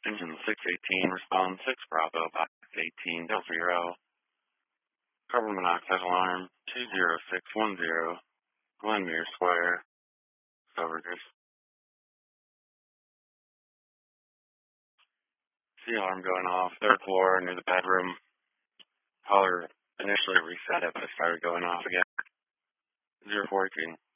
Engine 618, respond 6 Bravo, box 18, Del 0. Carbon monoxide alarm 20610, Glenmere Square, Silvergris. The alarm going off, 3rd floor, near the bedroom. Caller initially reset it, but it started going off again. 0418.